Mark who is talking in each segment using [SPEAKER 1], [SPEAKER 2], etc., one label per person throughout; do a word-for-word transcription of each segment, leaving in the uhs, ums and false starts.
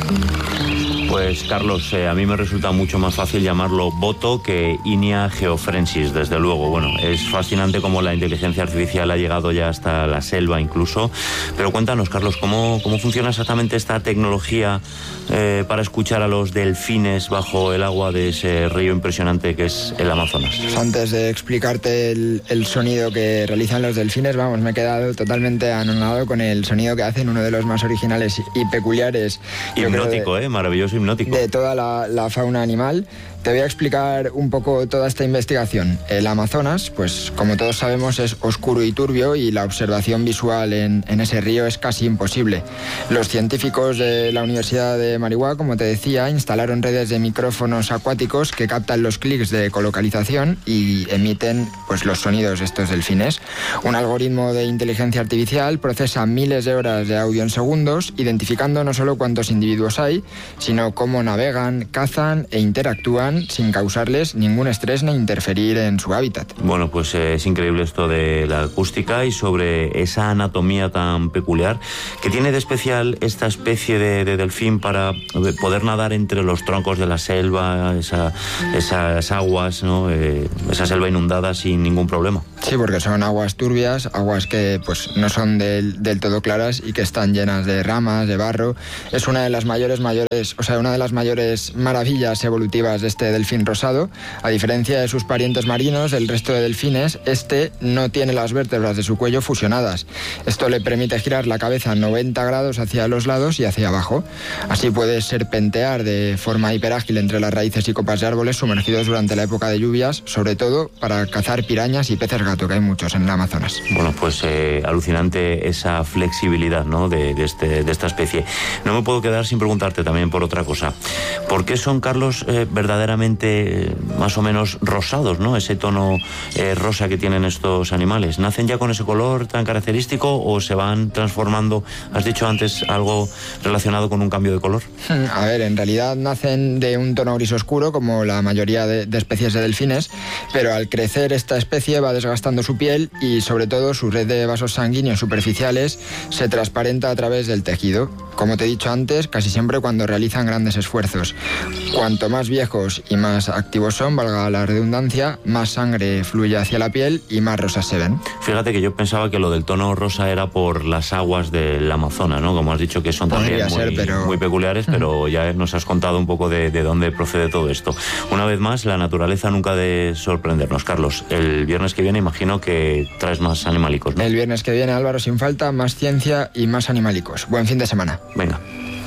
[SPEAKER 1] Pues Carlos, eh, a mí me resulta mucho más fácil llamarlo boto que Inia geofrensis, desde luego. Bueno, es fascinante cómo la inteligencia artificial ha llegado ya hasta la selva incluso. Pero cuéntanos, Carlos, ¿cómo, cómo funciona exactamente esta tecnología eh, para escuchar a los delfines bajo el agua de ese río impresionante que es el Amazonas?
[SPEAKER 2] Antes de explicarte el, el sonido que realizan los delfines, vamos, me he quedado totalmente anonadado con el sonido que hacen, uno de los más originales y peculiares.
[SPEAKER 1] Hipnótico, de, ¿eh? Maravilloso hipnótico.
[SPEAKER 2] De toda la, la fauna animal. Te voy a explicar un poco toda esta investigación. El Amazonas, pues como todos sabemos, es oscuro y turbio y la observación visual en, en ese río es casi imposible. Los científicos de la Universidad de Marihuana, como te decía, instalaron redes de micrófonos acuáticos que captan los clics de ecolocalización y emiten pues, los sonidos de estos delfines. Un algoritmo de inteligencia artificial procesa miles de horas de audio en segundos, identificando no solo cuántos individuos hay, sino cómo navegan, cazan e interactúan sin causarles ningún estrés ni interferir en su hábitat.
[SPEAKER 1] Bueno, pues eh, es increíble esto de la acústica y sobre esa anatomía tan peculiar que tiene de especial esta especie de, de delfín para poder nadar entre los troncos de la selva, esa, esas aguas, ¿no? Eh, esa selva inundada sin ningún problema.
[SPEAKER 2] Sí, porque son aguas turbias, aguas que pues no son del, del todo claras y que están llenas de ramas, de barro. Es una de las mayores, mayores, o sea, una de las mayores maravillas evolutivas de este delfín rosado. A diferencia de sus parientes marinos, el resto de delfines, este no tiene las vértebras de su cuello fusionadas. Esto le permite girar la cabeza noventa grados hacia los lados y hacia abajo. Así puede serpentear de forma hiperágil entre las raíces y copas de árboles sumergidos durante la época de lluvias, sobre todo para cazar pirañas y peces gato, que hay muchos en el Amazonas.
[SPEAKER 1] Bueno, pues eh, alucinante esa flexibilidad, ¿no? de, de, este, de esta especie. No me puedo quedar sin preguntarte también por otra cosa. ¿Por qué son, Carlos, eh, verdaderamente eh, más o menos rosados, ¿no? Ese tono eh, rosa que tienen estos animales? ¿Nacen ya con ese color tan característico o se van transformando? Has dicho antes algo relacionado con un cambio de color.
[SPEAKER 2] A ver, en realidad nacen de un tono gris oscuro, como la mayoría de, de especies de delfines, pero al crecer esta especie va desgastando su piel y sobre todo su red de vasos sanguíneos superficiales se transparenta a través del tejido. Como te he dicho antes, casi siempre cuando realizan grandes esfuerzos. Cuanto más viejos y más activos son, valga la redundancia, más sangre fluye hacia la piel y más rosas se ven.
[SPEAKER 1] Fíjate que yo pensaba que lo del tono rosa era por las aguas del Amazonas, ¿no? Como has dicho, que son también muy, ser, pero... muy peculiares, pero ya nos has contado un poco de, de dónde procede todo esto. Una vez más, la naturaleza nunca de sorprendernos. Carlos, el viernes que viene imagino que traes más animalicos, ¿no?
[SPEAKER 2] El viernes que viene, Álvaro, sin falta, más ciencia y más animalicos. Buen fin de semana.
[SPEAKER 1] Venga.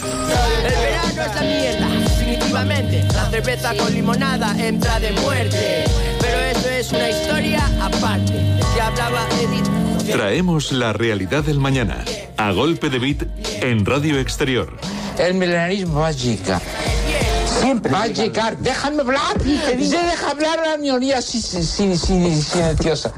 [SPEAKER 3] El verano es la mierda, definitivamente. La cerveza con limonada entra de muerte. Pero eso es una historia aparte. Ya hablaba Edith.
[SPEAKER 4] Traemos la realidad del mañana. A golpe de beat en Radio Exterior.
[SPEAKER 5] El milenarismo va a llegar. Siempre va a llegar. Déjame hablar. Se deja hablar a la minoría silenciosa.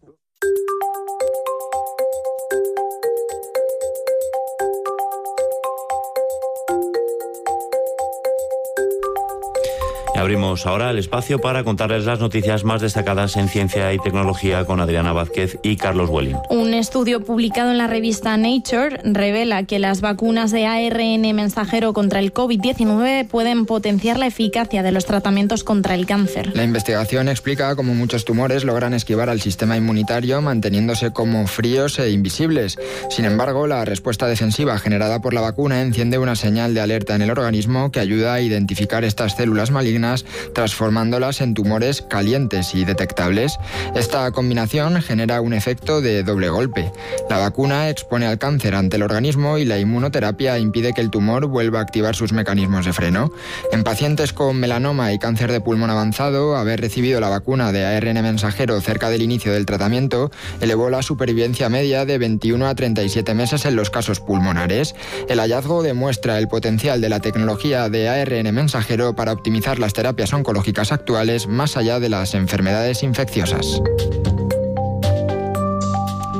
[SPEAKER 1] Abrimos ahora el espacio para contarles las noticias más destacadas en ciencia y tecnología con Adriana Vázquez y Carlos Welling.
[SPEAKER 6] Un estudio publicado en la revista Nature revela que las vacunas de A R N mensajero contra el covid diecinueve pueden potenciar la eficacia de los tratamientos contra el cáncer.
[SPEAKER 2] La investigación explica cómo muchos tumores logran esquivar al sistema inmunitario manteniéndose como fríos e invisibles. Sin embargo, la respuesta defensiva generada por la vacuna enciende una señal de alerta en el organismo que ayuda a identificar estas células malignas, transformándolas en tumores calientes y detectables. Esta combinación genera un efecto de doble golpe. La vacuna expone al cáncer ante el organismo y la inmunoterapia impide que el tumor vuelva a activar sus mecanismos de freno. En pacientes con melanoma y cáncer de pulmón avanzado, haber recibido la vacuna de A R N mensajero cerca del inicio del tratamiento elevó la supervivencia media de veintiuno a treinta y siete meses en los casos pulmonares. El hallazgo demuestra el potencial de la tecnología de A R N mensajero para optimizar las terapias oncológicas actuales más allá de las enfermedades infecciosas.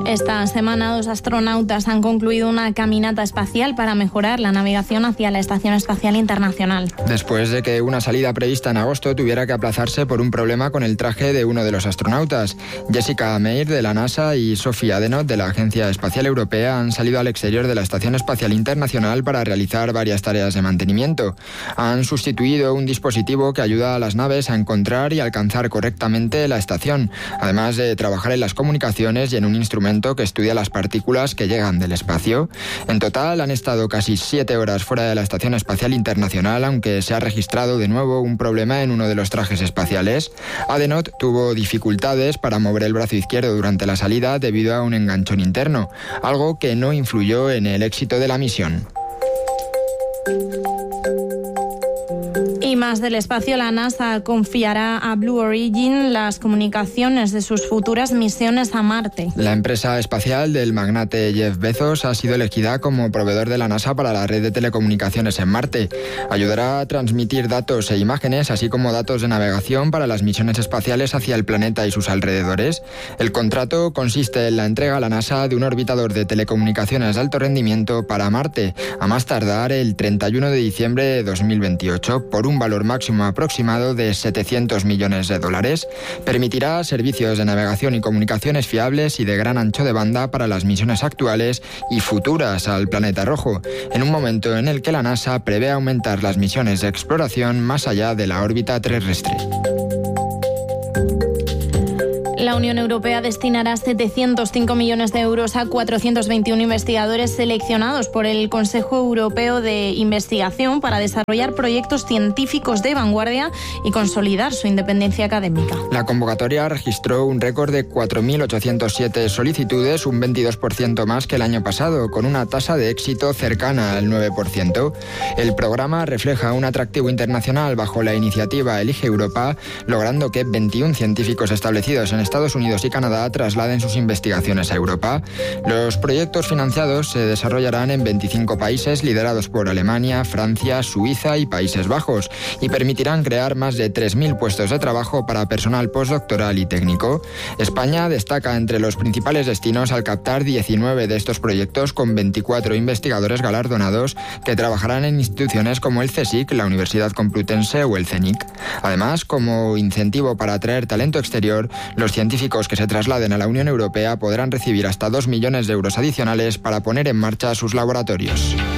[SPEAKER 6] Esta semana dos astronautas han concluido una caminata espacial para mejorar la navegación hacia la Estación Espacial Internacional.
[SPEAKER 2] Después de que una salida prevista en agosto tuviera que aplazarse por un problema con el traje de uno de los astronautas, Jessica Meir de la NASA y Sophie Adenauer de la Agencia Espacial Europea han salido al exterior de la Estación Espacial Internacional para realizar varias tareas de mantenimiento. Han sustituido un dispositivo que ayuda a las naves a encontrar y alcanzar correctamente la estación, además de trabajar en las comunicaciones y en un instrumento que estudia las partículas que llegan del espacio. En total han estado casi siete horas fuera de la Estación Espacial Internacional, aunque se ha registrado de nuevo un problema en uno de los trajes espaciales. Adenauer tuvo dificultades para mover el brazo izquierdo durante la salida debido a un enganchón interno, algo que no influyó en el éxito de la misión.
[SPEAKER 6] Y más del espacio, la NASA confiará a Blue Origin las comunicaciones de sus futuras misiones a Marte.
[SPEAKER 2] La empresa espacial del magnate Jeff Bezos ha sido elegida como proveedor de la NASA para la red de telecomunicaciones en Marte. Ayudará a transmitir datos e imágenes, así como datos de navegación para las misiones espaciales hacia el planeta y sus alrededores. El contrato consiste en la entrega a la NASA de un orbitador de telecomunicaciones de alto rendimiento para Marte, a más tardar el treinta y uno de diciembre de dos mil veintiocho, por un valor máximo aproximado de setecientos millones de dólares. Permitirá servicios de navegación y comunicaciones fiables y de gran ancho de banda para las misiones actuales y futuras al planeta rojo, en un momento en el que la NASA prevé aumentar las misiones de exploración más allá de la órbita terrestre.
[SPEAKER 6] La Unión Europea destinará setecientos cinco millones de euros a cuatrocientos veintiuno investigadores seleccionados por el Consejo Europeo de Investigación para desarrollar proyectos científicos de vanguardia y consolidar su independencia académica.
[SPEAKER 2] La convocatoria registró un récord de cuatro mil ochocientos siete solicitudes, un veintidós por ciento más que el año pasado, con una tasa de éxito cercana al nueve por ciento. El programa refleja un atractivo internacional bajo la iniciativa Elige Europa, logrando que veintiún científicos establecidos en Estados Unidos y Canadá trasladen sus investigaciones a Europa. Los proyectos financiados se desarrollarán en veinticinco países liderados por Alemania, Francia, Suiza y Países Bajos y permitirán crear más de tres mil puestos de trabajo para personal postdoctoral y técnico. España destaca entre los principales destinos al captar diecinueve de estos proyectos con veinticuatro investigadores galardonados que trabajarán en instituciones como el CSIC, la Universidad Complutense o el CENIC. Además, como incentivo para atraer talento exterior, los científicos que se trasladen a la Unión Europea podrán recibir hasta dos millones de euros adicionales para poner en marcha sus laboratorios.